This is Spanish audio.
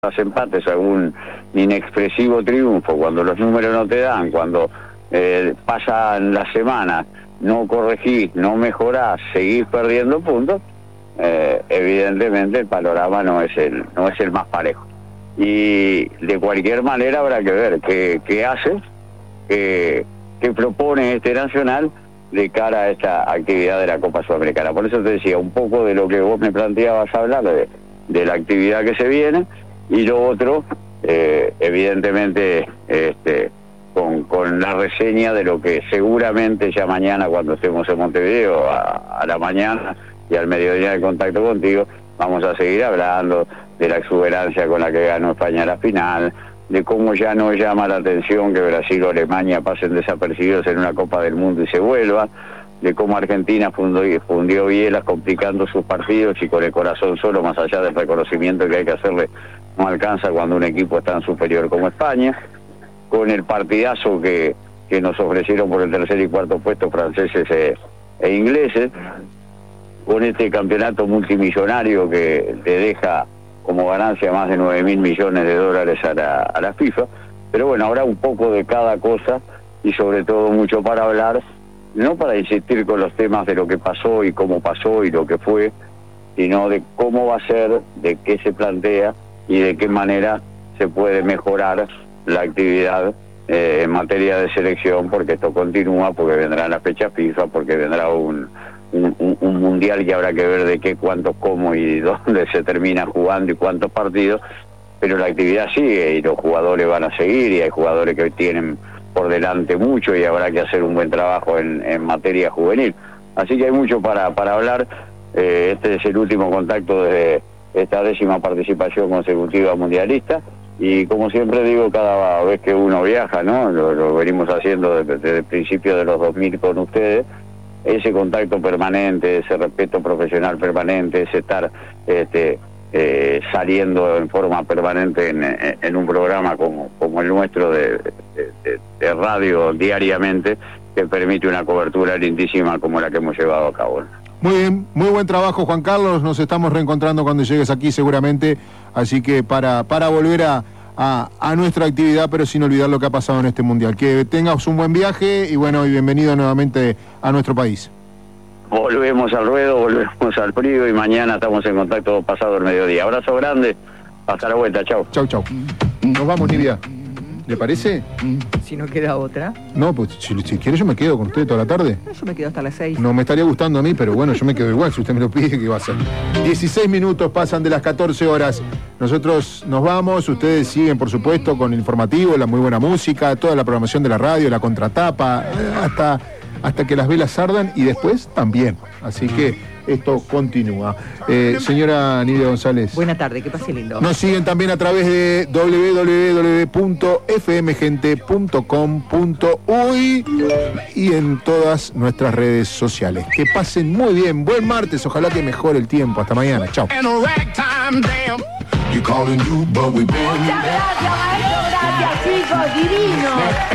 los empates, algún inexpresivo triunfo, cuando los números no te dan, cuando pasan las semanas, no corregís, no mejorás, seguís perdiendo puntos, evidentemente el panorama no es el más parejo. Y de cualquier manera habrá que ver qué hace, qué propone este Nacional de cara a esta actividad de la Copa Sudamericana. Por eso te decía, un poco de lo que vos me planteabas hablar, de la actividad que se viene, y lo otro, evidentemente, con la reseña de lo que seguramente ya mañana, cuando estemos en Montevideo, a la mañana y al mediodía de contacto contigo, vamos a seguir hablando de la exuberancia con la que ganó España la final, de cómo ya no llama la atención que Brasil o Alemania pasen desapercibidos en una Copa del Mundo y se vuelvan, de cómo Argentina fundió bielas complicando sus partidos y con el corazón solo, más allá del reconocimiento que hay que hacerle, no alcanza cuando un equipo es tan superior como España, con el partidazo que nos ofrecieron por el tercer y cuarto puesto franceses e ingleses, con este campeonato multimillonario que le deja como ganancia más de 9.000 millones de dólares a la FIFA. Pero bueno, habrá un poco de cada cosa y sobre todo mucho para hablar, no para insistir con los temas de lo que pasó y cómo pasó y lo que fue, sino de cómo va a ser, de qué se plantea y de qué manera se puede mejorar la actividad en materia de selección, porque esto continúa, porque vendrá la fecha FIFA, porque vendrá un mundial que habrá que ver de qué, cuántos, cómo y dónde se termina jugando y cuántos partidos, pero la actividad sigue y los jugadores van a seguir y hay jugadores que tienen por delante mucho y habrá que hacer un buen trabajo en materia juvenil. Así que hay mucho para hablar. Este es el último contacto de esta 10ª participación consecutiva mundialista y como siempre digo, cada vez que uno viaja, ¿no? Lo venimos haciendo desde el principio de los 2000 con ustedes, ese contacto permanente, ese respeto profesional permanente, ese estar saliendo en forma permanente en un programa como el nuestro de radio diariamente, que permite una cobertura lindísima como la que hemos llevado a cabo. Muy bien, muy buen trabajo, Juan Carlos. Nos estamos reencontrando cuando llegues aquí seguramente, así que para volver a nuestra actividad, pero sin olvidar lo que ha pasado en este Mundial. Que tengas un buen viaje y bueno, y bienvenido nuevamente a nuestro país. Volvemos al ruedo, volvemos al frío y mañana estamos en contacto pasado el mediodía. Abrazo grande, hasta la vuelta, chau. Chau, chau. Nos vamos, Nidia. ¿Le parece? Si no queda otra. No, pues si quiere yo me quedo con usted toda la tarde. Yo me quedo hasta las 6. No me estaría gustando a mí, pero bueno, yo me quedo igual. Si usted me lo pide, ¿qué va a hacer? 16 minutos pasan de las 14 horas. Nosotros nos vamos. Ustedes siguen, por supuesto, con el informativo, la muy buena música, toda la programación de la radio, la contratapa, hasta que las velas ardan y después también. Así que esto continúa. Señora Nidia González. Buena tarde, que pase lindo. Nos siguen también a través de www.fmgente.com.uy y en todas nuestras redes sociales. Que pasen muy bien. Buen martes. Ojalá que mejore el tiempo. Hasta mañana. Chao. Muchas gracias, maestro. Gracias, chicos. Divino.